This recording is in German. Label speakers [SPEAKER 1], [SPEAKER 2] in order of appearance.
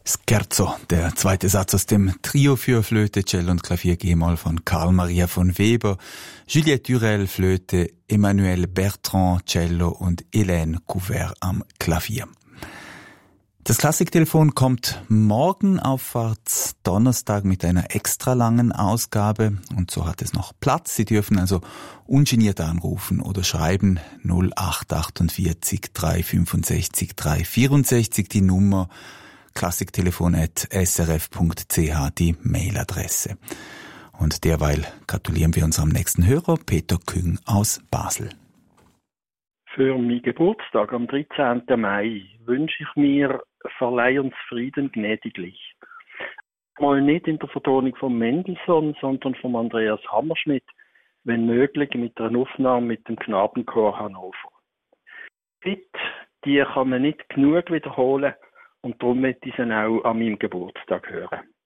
[SPEAKER 1] Scherzo, der zweite Satz aus dem Trio für Flöte, Cello und Klavier G-Moll von Karl Maria von Weber, Juliette Durel Flöte, Emmanuel Bertrand Cello und Hélène Couvert am Klavier. Das Klassiktelefon kommt morgen auf Donnerstag mit einer extra langen Ausgabe und so hat es noch Platz. Sie dürfen also ungeniert anrufen oder schreiben 0848 365 364 die Nummer klassiktelefon@srf.ch die Mailadresse. Und derweil gratulieren wir unserem nächsten Hörer, Peter Küng aus Basel.
[SPEAKER 2] Für meinen Geburtstag am 13. Mai wünsche ich mir Verleih uns Frieden gnädiglich. Mal nicht in der Vertonung von Mendelssohn, sondern von Andreas Hammerschmidt, wenn möglich mit einer Aufnahme mit dem Knabenchor Hannover. Bitte, die kann man nicht genug wiederholen und darum möchte ich sie auch an meinem Geburtstag hören.